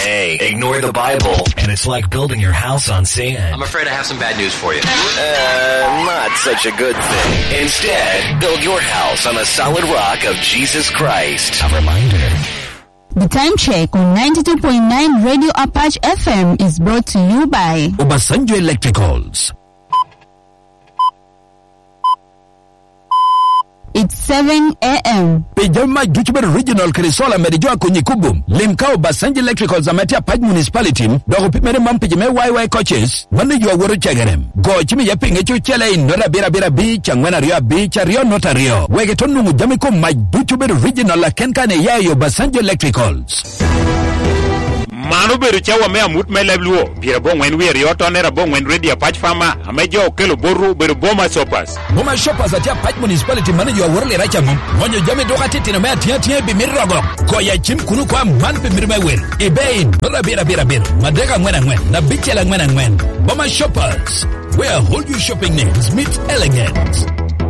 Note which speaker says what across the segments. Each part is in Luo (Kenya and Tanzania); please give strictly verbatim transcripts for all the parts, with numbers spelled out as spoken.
Speaker 1: Hey, ignore the Bible, and it's like building your house on sand.
Speaker 2: I'm afraid I have some bad news for you.
Speaker 1: Uh, not such a good thing. Instead, build your house on the solid rock of Jesus Christ. A reminder.
Speaker 3: The time check on ninety-two point nine Radio Apache F M is brought to you by
Speaker 4: Obasanjo Electricals.
Speaker 3: It's seven a.m.
Speaker 4: Pejama Juchber Regional Krisola Merijua Kunyikubum. Limkao Obasanjo Electricals Amatia Paj Municipality. Dogo Pimere Mampijame Y Y coaches. Mani you are word chagarem. Go Chimi Yaping Echu Chele in Nora Bira Bira Beach and Wena Rio Beach Rio Notario. Wegetonu Mujamiko my Juchber Regional Kenkane Yayo Obasanjo Electricals.
Speaker 5: Manu beru chawa mea mut me lebluo. Pira bon wen we rioto nera bon wen ready Apache farmer. Amejo okelo boru beru boma shoppers.
Speaker 4: Boma shoppers atia Apache municipality mani you are worle racha mum. Wanyo jame doka titi na mea tia tia bimirogo. Koya chim kunu kwa man bimirme wen. Ibein nora bira bira bira. Madega ngwena ngwen. Na bichela ngwena ngwen. Boma shoppers. Where all your shopping needs meet elegance.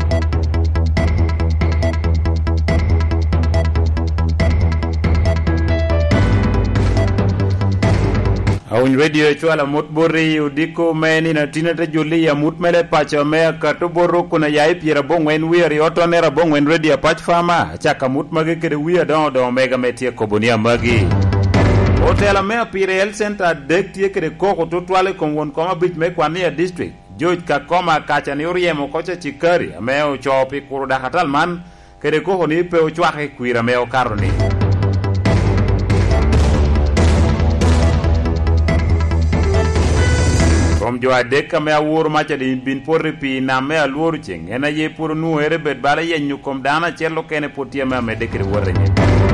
Speaker 5: Awun radio chwala mutburi udiko meni na tina te juli ya mutmele pacha mea katuburu kuna yai pira bongwen wiri oto nera bongwen radio Apache farmer chaka mutmage kere wia don don mega metia kobunia magi Hotel mea pira health center dek tie kere koko tutwale kongwon koma bich me kwania district George Kakoma kacha ni uriemo kocha chikari mea uchopi kuruda hatal man kere koko ni pe uchwake kuira mea karoni From jo adeka me awur macha di bin porri pi na me alur ching ena ye pur nu ere bet bala ye nyukom dana chelo kene potia me me dekri worrenye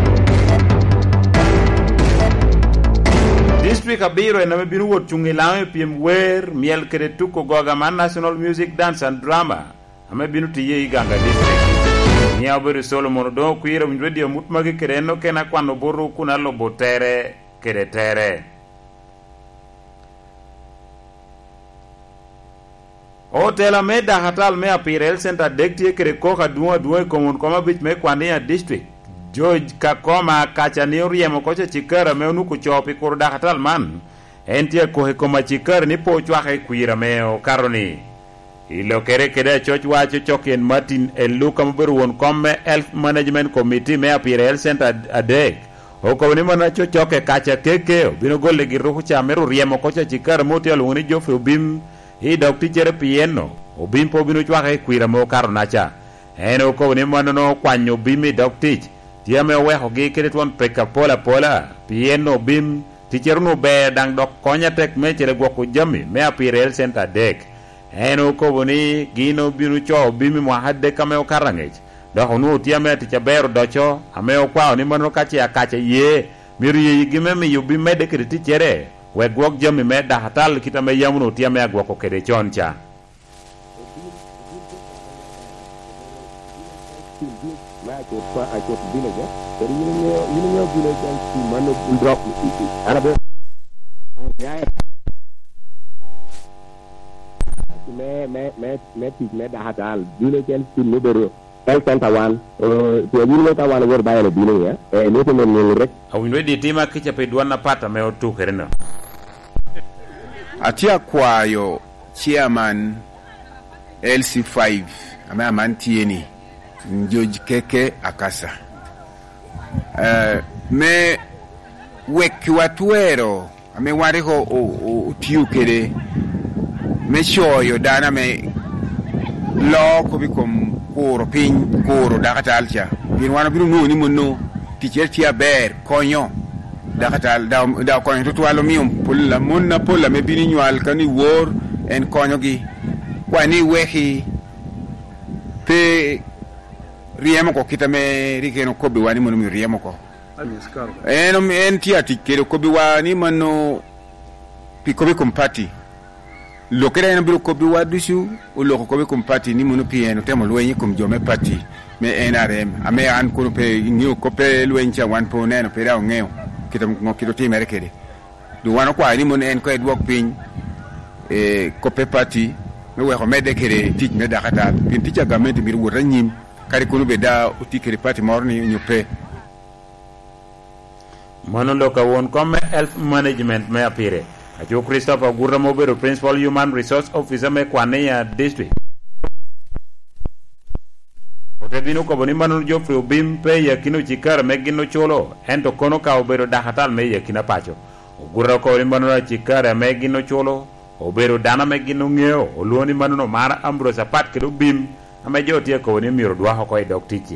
Speaker 5: District abiro ena me binu wot chungi lame piem wer miel kere tuko goga man National Music Dance and Drama ame binu tiye iganga district Nya obere Solomon do kuira win radio mutmagi kere no kena kwano boru kuna lobo tere kere tere Hotel Ameda Hatal Mea Pirel Center Dektie Kere Koka Dua Dua Komun Koma Bich Me Kwania District George Kakoma Kachani Uriemo Kocha Chikara Meunu Kuchopi Kurda Hatal Man Entia Kohe Koma Chikara Nipo Chwahe Kuira Meo Karoni Ilo Kere Kede Choch Wacho Choki and Martin El Luka Mberu Won Kome Health Management Committee Mea Pirel Center Adek Oko ni mana cho choke kacha keke bino golle giruhu cha meru riemo kocha Chikara Moti alungni jofe ubim Hi dokti chere pieno obim po binu chwake kuira mo karonacha eno ko ni mano no kwanyo bimi dokti tiame we hogi kiritwan preka pola pola pieno bim ticheru no be dang dok konya tek me chere gwoku jami me apirel center dek eno ko ni gino binu cho bimi mo hadde kame o karangech do no tiame tiche beru docho ame o kwa ni mano kachi akache ye miru ye gime mi yubi mede kiriti chere we gwok jami me da hatal kita me yamuno tia me gwoko kede choncha
Speaker 6: me me me me me da hatal dile ken ci numero health center one eh to yino ta wana wor bayale dile ya eh ne to men rek
Speaker 5: awin wedi tima kicha pe duana pata me otu kerena
Speaker 7: Atia kwayo chairman L C five ama mantieni George Keke Akasa uh, me weki watuero ame wareho o, o tiukere me shoyo dana me lo ko bikom koro pin koro dakata alcha bin wana biru no ni monno ticher tia ber konyo dakatal da da konyo to walo mium pulla munna pulla me bini nyal kani wor en konyo gi kwani wehi pe riemo ko kitame rikeno ko bi wani mono mi riemo ko en en tiati kero ko bi wani mano pi ko bi kompati lo kere en bi ko bi wadusu o lo ko bi kompati ni mono pi en temo loyi kom jome pati me en arem ame an ko pe ngiu ko pe loyencha wan po neno pe da ngeo kitam ngo kito ti merekede du wana kwa ni mon en ko edwok pin e ko pe parti me we ko mede kere ti me da kata pin ti cha gamet mi wora nyim kari ko be da uti kere parti morni nyupe
Speaker 5: mano lo ka won kom health management me apire acho Christopher Gurra mobero principal human resource officer me Kwania district ote dinu ko boni manu jo fru bim pe yakino chikar me gino cholo ento kono ka obero dahatal me yakina pacho Gurra ko ni manu chikar me gino cholo obero dana me gino ngeo oluoni manu no mara ambro sapat kedo bim ame jo tie ko ni miro dwa ko e dok tichi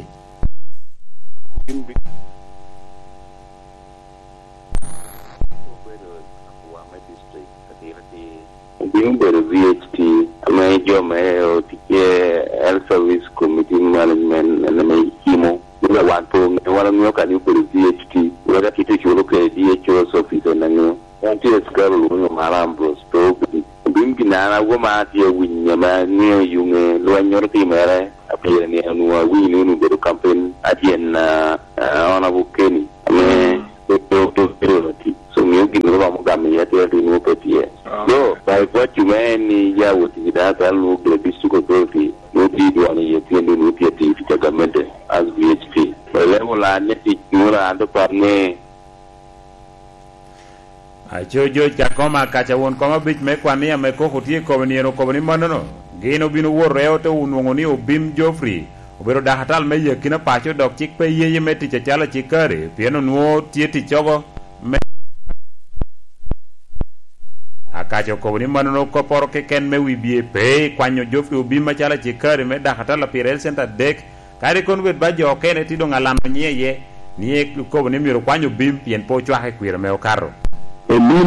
Speaker 2: Being the V H T, my job, my health service committee management, and my chemo. I want to one of you can you put V H T, whether it is you look at D H O's office and then you want to escape from Malambros. So, being Pinana, woman, you win your man near you, when your team appear near we knew the campaign at the end honorable Kenny. I mean, so you give me a gammy at the new petty. So, by what you mean, yeah, what is that? I'll look at the district authority. No need one year to look at the government as V H P. The level are netted, you are the partner.
Speaker 5: I chose George Kakoma, Kachawon, Koma Bit, Mekwania, Meko, Kovani, Kovani Mono, Gaino Bino Reoto, Unongoni, Bim Joffrey, Ubero Dahatal Mayor, Kina Pacho, Dok Chick Pay, Ye Meti Chala Chikari, Piano Nuo, Tieti Chogo, Akacho Kovani Mono, Kopor, Ken me we be a pay, Quanyo Joffrey, Bima Chala Chikari, Medahatala Pirel Center Deck, Caricon with Bajo, Kennedy, Don Alam, Ye, Nie Kovani Miro, Quanyo Bim, Pien Pocho, Haquir, Meo Carro.